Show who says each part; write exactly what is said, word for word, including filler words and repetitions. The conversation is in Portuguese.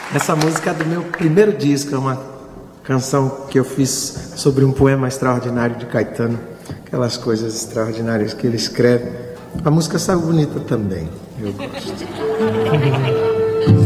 Speaker 1: Essa música é do meu primeiro disco, é uma canção que eu fiz sobre um poema extraordinário de Caetano, aquelas coisas extraordinárias que ele escreve. A música saiu bonita também, eu gosto.